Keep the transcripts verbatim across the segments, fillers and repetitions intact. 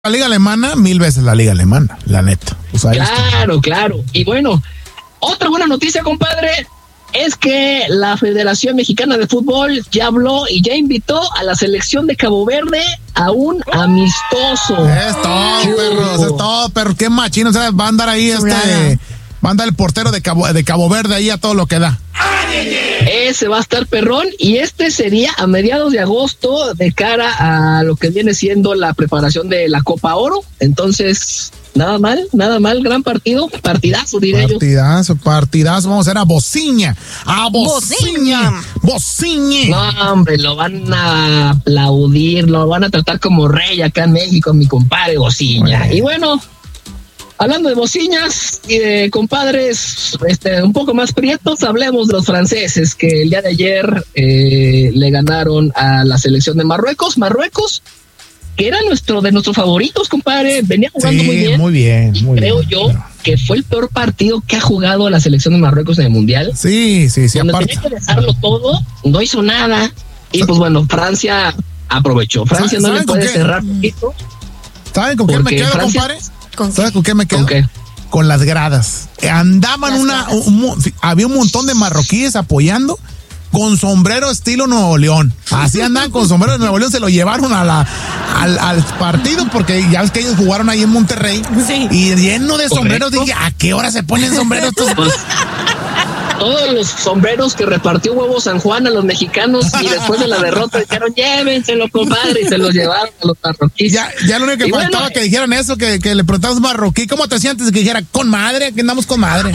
La liga alemana, mil veces la liga alemana, la neta. Pues claro, está. claro. Y bueno, otra buena noticia, compadre, es que la Federación Mexicana de Fútbol ya habló y ya invitó a la selección de Cabo Verde a un amistoso. Es todo, perros, es todo, perros. Qué machino, o sea, va a andar ahí este, va a andar el portero de Cabo, de Cabo Verde ahí a todo lo que da. Ese va a estar perrón, y este sería a mediados de agosto de cara a lo que viene siendo la preparación de la Copa Oro. Entonces, nada mal, nada mal, gran partido, partidazo, diré yo. Partidazo, partidazo, vamos a ver a Bociña, a Bociña, Bociña. No, hombre, lo van a aplaudir, lo van a tratar como rey acá en México, mi compadre Bociña. Bueno. Y bueno, hablando de bociñas y de compadres este, un poco más prietos, hablemos de los franceses que el día de ayer eh, le ganaron a la selección de Marruecos. Marruecos, que era nuestro de nuestros favoritos, compadre, venía jugando sí, muy bien. muy bien, muy creo bien, yo pero... que fue el peor partido que ha jugado la selección de Marruecos en el Mundial. Sí, sí, sí. Donde aparte... tenía que dejarlo todo, no hizo nada. Y pues bueno, Francia aprovechó. Francia no le puede cerrar poquito. ¿Saben con qué me quedo, Francia... compadre? ¿Sabes con qué me quedo? ¿Con qué? Con las gradas. Andaban las una, gradas. un, había un montón de marroquíes apoyando con sombrero estilo Nuevo León. Así andaban con sombrero de Nuevo León, se lo llevaron a la, al, al partido porque ya ves que ellos jugaron ahí en Monterrey. Sí. Y lleno de sombreros, Correcto. dije, ¿a qué hora se ponen sombreros estos? Pues, todos los sombreros que repartió Huevo San Juan a los mexicanos y después de la derrota dijeron, llévenselo, compadre, y se los llevaron a los marroquíes. Ya, ya lo único que Y faltaba bueno, que dijeran eso, que, que le preguntamos marroquí, ¿cómo te sientes? Que dijera, con madre, que andamos con madre.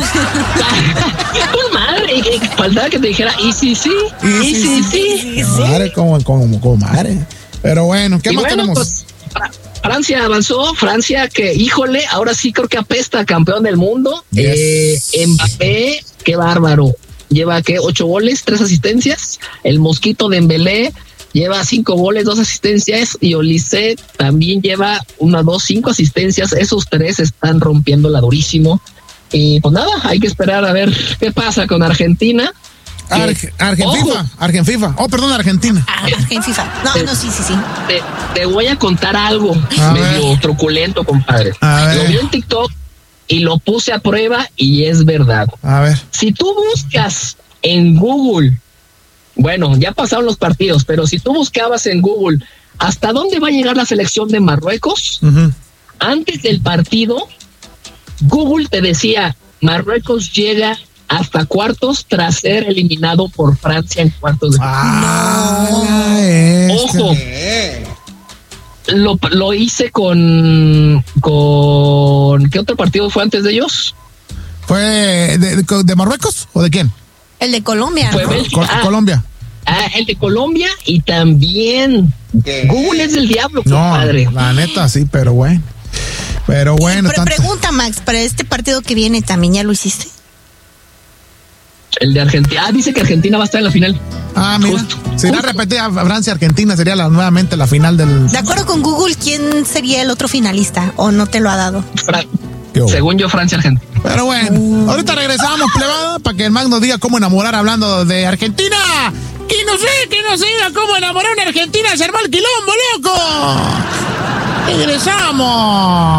con madre, y que faltaba que te dijera, y sí, sí, y, sí, sí. sí. Madre, como, como, como madre. Pero bueno, ¿qué Y más bueno, tenemos? pues, Francia avanzó, Francia que, híjole, ahora sí creo que apesta a campeón del mundo. Yes. Eh, Mbappé, qué bárbaro. Lleva que ocho goles, tres asistencias. El Mosquito Dembélé lleva cinco goles, dos asistencias. Y Olise también lleva una, dos, cinco asistencias. Esos tres están rompiéndola durísimo. Y pues nada, hay que esperar a ver qué pasa con Argentina. Arge, Argenfifa, Argenfifa. Oh, perdón, Argentina. Ah, en FIFA. No, no, sí, sí, sí. Te, te voy a contar algo A medio ver. truculento, compadre. A ver. Lo vi en TikTok y lo puse a prueba y es verdad. A ver. Si tú buscas en Google, bueno, ya pasaron los partidos, pero si tú buscabas en Google hasta dónde va a llegar la selección de Marruecos, Uh-huh. antes del partido, Google te decía, Marruecos llega hasta cuartos tras ser eliminado por Francia en cuartos de Ah, este. Ojo, lo, lo hice con, con... ¿Qué otro partido fue antes de ellos? ¿Fue de, de, de Marruecos o de quién? El de Colombia. Fue ¿no? Bélgica. Col- Ah. Colombia. Ah, el de Colombia y también Google es del diablo, No, compadre. la neta sí, pero bueno. Pero bueno. Pero tanto- pregunta, Max, para este partido que viene también ya lo hiciste. El de Argentina. Ah, dice que Argentina va a estar en la final. Ah, mira. Justo, Sería justo. repetida Francia-Argentina, sería la, nuevamente la final del... De acuerdo con Google, ¿quién sería el otro finalista? ¿O no te lo ha dado? Fra- ¿Qué hubo? Según yo, Francia-Argentina. Pero bueno, ahorita regresamos, plebada, para que el Max nos diga cómo enamorar hablando de Argentina. Que no sé, que no sé cómo enamorar a una Argentina, se armó el quilombo, loco. Regresamos.